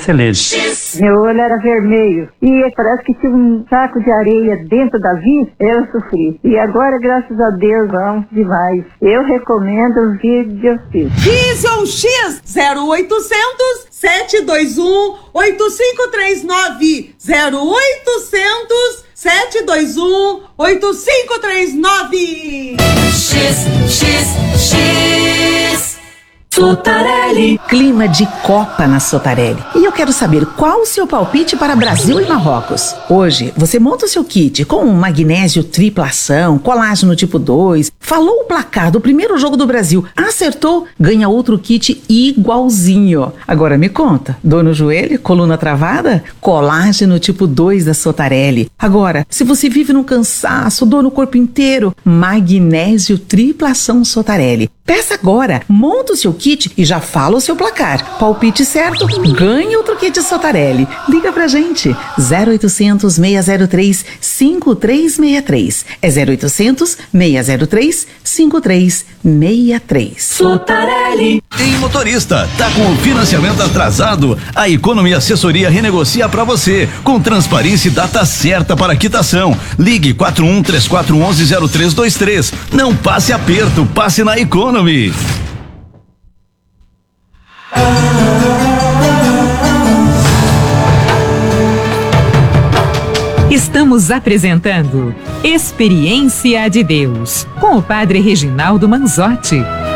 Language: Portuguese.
excelente. Meu olho era vermelho e parece que tinha um saco de areia dentro da vista. Eu sofri. E agora, graças a Deus, vamos demais. Eu recomendo o Videofil. Vision X 0800 721 8539 0800 721 8539. XXX Sotarelli. Clima de Copa na Sotarelli. E eu quero saber qual o seu palpite para Brasil e Marrocos. Hoje, você monta o seu kit com magnésio tripla ação, colágeno tipo 2, falou o placar do primeiro jogo do Brasil, acertou, ganha outro kit igualzinho. Agora me conta, dor no joelho, coluna travada? Colágeno tipo 2 da Sotarelli. Agora, se você vive no cansaço, dor no corpo inteiro, magnésio tripla ação Sotarelli. Peça agora, monta o seu kit e já fala o seu placar. Palpite certo, ganhe outro kit Sotarelli. Liga pra gente, 0800 603 5363. É 0800 603 5363. Sotarelli. Ei, motorista, tá com o financiamento atrasado? A Economy Assessoria renegocia pra você, com transparência e data certa para quitação. Ligue 4134110323. Não passe aperto, passe na Economy. Estamos apresentando Experiência de Deus com o Padre Reginaldo Manzotti.